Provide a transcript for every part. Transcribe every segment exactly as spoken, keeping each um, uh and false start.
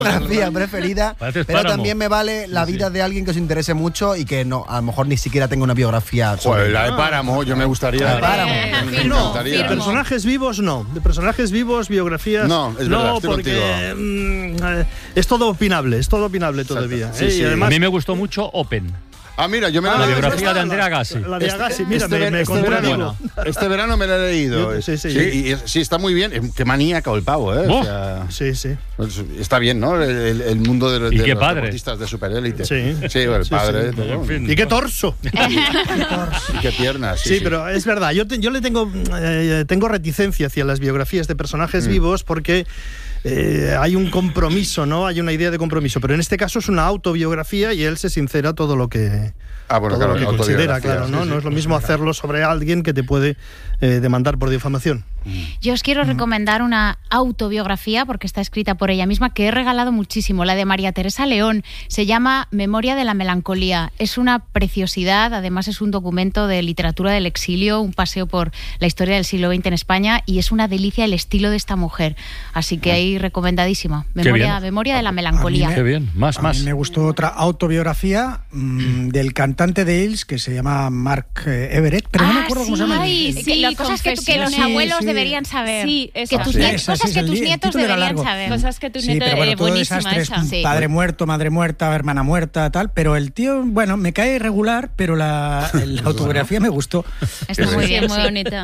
biografía preferida, Pareces pero páramo. también me vale la Sí, vida sí. de alguien que os interese mucho y que no, a lo mejor ni siquiera tenga una biografía sobre Joder, la de Páramo, yo me gustaría. La de Páramo. Eh, Me firmo, encantaría. De firmo. personajes vivos no, de personajes vivos, biografías No, es verdad, no, estoy porque mm, eh, es todo opinable, es todo opinable todavía. Sí, ¿eh? sí. Y A además mí me gustó mucho Open, Ah, mira, yo me Ah, la la he leído. biografía esta, de Andrea la- Gassi. La de Agassi, mira, este, me, ver- me este conté un verano, amigo. este verano me la he leído. Yo- sí, sí, sí, yo- y es- sí, está muy bien. Eh, Qué maníaco el pavo, ¿eh? Oh. O sea, Sí, sí. pues, está bien, ¿no? El, el- el mundo de, de Y los qué padre. deportistas de superélite. Sí. Sí, el Sí, padre. sí. todo. En fin. Y qué torso. Y qué piernas. Sí, Sí, sí. pero es verdad, yo, te- yo le tengo, eh, tengo reticencia hacia las biografías de personajes Mm. vivos porque eh, hay un compromiso, ¿no? Hay una idea de compromiso, pero en este caso es una autobiografía y él se sincera todo lo que, Ah, bueno, todo claro, lo que considera, autobiografía, claro, ¿no? sí, No sí. es lo mismo hacerlo sobre alguien que te puede eh, demandar por difamación. Yo os quiero recomendar una autobiografía, porque está escrita por ella misma, que he regalado muchísimo, la de María Teresa León. Se llama Memoria de la melancolía. Es una preciosidad, además es un documento de literatura del exilio, un paseo por la historia del siglo veinte en España, y es una delicia el estilo de esta mujer. Así que ahí recomendadísima. Memoria, bien. Memoria de la melancolía. Qué bien, más, A más. mí me gustó otra autobiografía mmm, del cantante de Hills que se llama Mark eh, Everett, pero no me Ah, acuerdo cómo sí, se llama. ay, el- sí, Sí, cosas que, que los Sí, abuelos sí. deberían saber. Sí, que esa. tus Sí, nietos, esa, cosas sí, que el tus li- el nietos título era deberían largo. saber. Cosas que tu Sí, nieto pero bueno, eh, todo buenísima desastres, esa. Sí. padre muerto, madre muerta, hermana muerta, tal, pero el tío, bueno, me cae regular, pero la, la autobiografía me gustó. Está muy Sí, bien, muy sí. bonita.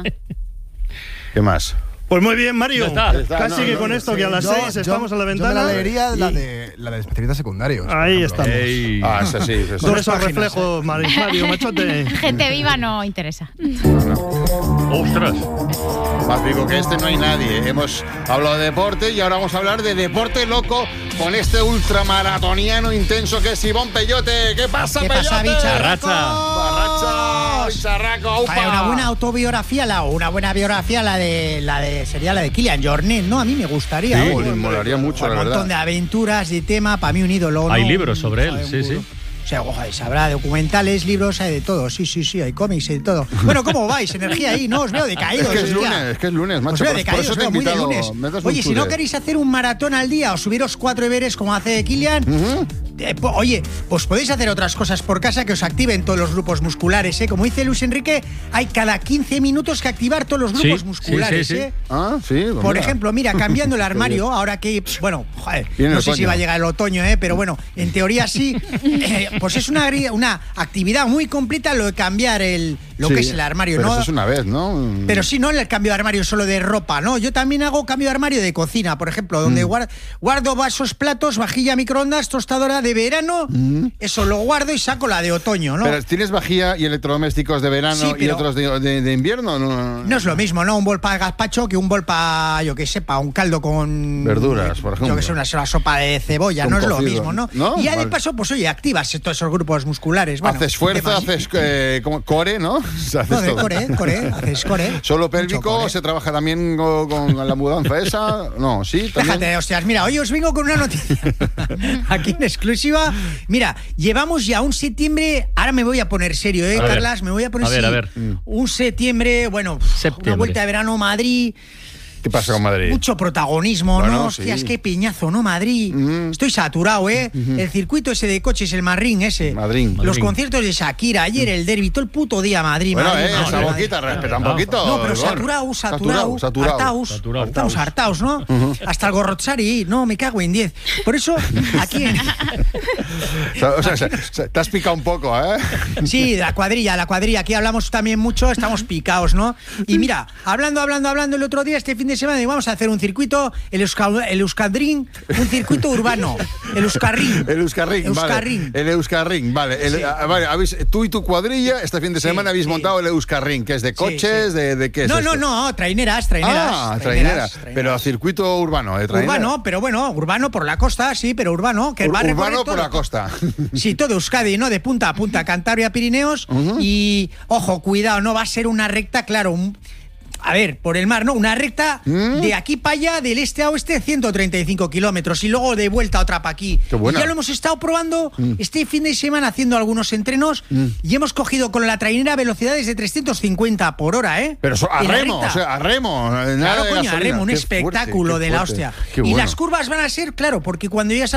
¿Qué más? Pues muy bien, Mario. Ya está. Ya está, Casi no, que no, con no, esto Sí, que a las yo- seis yo- estamos a la Yo ventana. me la leería la y- de, la de especialistas secundarios. por Ahí ejemplo. estamos. Ey. Ah, esa sí. esa sí. Con Dos esos páginas, reflejos, Mari- Mario, machote. Gente viva no interesa. ¡Ostras! Más digo que este no hay nadie. Hemos hablado de deporte y ahora vamos a hablar de deporte loco con este ultramaratoniano intenso que es Ivón Peyote. ¿Qué pasa, ¿Qué Peyote? pasa, bicharracos? Barracha, bicharraco, aupa. Vaya, una buena autobiografía, la, una buena biografía, la de, la de sería la de Kilian Jornet, ¿no? A mí me gustaría. Sí, oye. molaría mucho, Un la montón verdad. de aventuras, de tema, para mí un ídolo. Hay ¿no? libros sobre él, Joder, sí, un sí. gurú. O sea, ojo, habrá documentales, libros, hay de todo. Sí, sí, sí, hay cómics, hay de todo. Bueno, ¿cómo vais? Energía ahí, ¿no? Os veo Es decaídos. que es hostia. lunes, es que es lunes, macho. Os veo Por, por decaídos, eso os te he veo muy de invitado. lunes. me das un Oye, si no tour. queréis hacer un maratón al día o subiros cuatro Everest como hace Kilian, eh, po- oye, pues podéis hacer otras cosas por casa que os activen todos los grupos musculares, ¿eh? Como dice Luis Enrique, hay cada quince minutos que activar todos los grupos Sí, musculares, sí, sí, sí. ¿eh? Ah, sí. pues Por mira. ejemplo, mira, cambiando el armario, ahora que, bueno, joder, Viene no el sé si otoño. va a llegar el otoño, ¿eh? Pero bueno, en teoría sí, eh, pues es una, agri- una actividad muy completa lo de cambiar el, lo Sí, que es el armario, pero ¿no? eso es una vez, ¿no? Pero sí, no el cambio de armario solo de ropa, ¿no? Yo también hago cambio de armario de cocina, por ejemplo, donde Mm. guar- guardo vasos, platos, vajilla, microondas, tostadora de verano, eso lo guardo y saco la de otoño, ¿no? Mm. Pero ¿tienes vajilla y electrodomésticos de verano Sí, y pero- otros de, de- de invierno? No, No es lo mismo, ¿no? Un bol para gazpacho que un bol para, yo que sé, para un caldo con... Verduras, por ejemplo. Yo que sé, una, una sopa de cebolla, Con no es lo cocido. mismo, ¿no? ¿No? Y ya de Vale. paso, pues oye, activas todos esos grupos musculares. Bueno, haces fuerza, temas- haces eh, como core, ¿no? O sea, haces No, de todo. core, core, haces core. ¿Solo Mucho pélvico? core. ¿Se trabaja también con, con la mudanza esa? No, sí, también. Déjate, hostias, mira, hoy os vengo con una noticia aquí en exclusiva. Mira, llevamos ya un septiembre, ahora me voy a poner serio, ¿eh, A ver. Carlas? Me voy a poner A ver, a serio. ver. Un septiembre, bueno, Septiembre. una vuelta de verano, Madrid. ¿Qué pasa con Madrid? Mucho protagonismo, Bueno, ¿no? Hostias, sí. qué piñazo, ¿no? Madrid. Mm. Estoy saturado, ¿eh? El circuito ese de coches, el Marrín ese. Madrid. Los Madrid. conciertos de Shakira, ayer el derbi, todo el puto día Madrid, Bueno, Madrid, eh, Madrid, esa Madrid. boquita, respeta un No, poquito. No, pero Iván. saturado, saturado, saturado. hartaos, Saturado. hartaos, hartaos, ¿no? Hasta el gorrochari, no, me cago en diez. Por eso, aquí en... O sea, o sea, o sea, te has picado un poco, ¿eh? Sí, la cuadrilla, la cuadrilla, aquí hablamos también mucho, estamos picados, ¿no? Y mira, hablando, hablando, hablando el otro día, este fin de semana, digo, vamos a hacer un circuito, el, Euska- el Euskadrin, un circuito urbano, el Euskarrin. El Euskarrin, Euskarrin. vale. El Euskarrin, vale. El- Sí. ah, vale, habéis- tú y tu cuadrilla este fin de Sí, semana habéis sí. montado el Euskarrin, que es de coches, sí. De, de qué es No, esto? no, no, traineras, traineras. Ah, trainera. traineras, Pero traineras. circuito urbano, ¿eh? Trainera. Urbano, pero bueno, urbano por la costa, sí, pero urbano, que Ur- va a recorrer urbano por todo. la costa. Sí, todo Euskadi, ¿no? De punta a punta, Cantabria, Pirineos. Y, ojo, cuidado, no va a ser una recta, claro, un- a ver, por el mar, ¿no? Una recta ¿Mm? de aquí para allá, del este a oeste, ciento treinta y cinco kilómetros y luego de vuelta otra para aquí. Qué buena. Y ya lo hemos estado probando mm. este fin de semana haciendo algunos entrenos mm. y hemos cogido con la trainera velocidades de trescientos cincuenta por hora, ¿eh? Pero eso, a En la remo, recta. o sea, a remo. Nada Claro, de coño, a gasolina. remo, un Qué espectáculo fuerte, qué de la fuerte. hostia. Qué Y bueno. las curvas van a ser, claro, porque cuando llegas a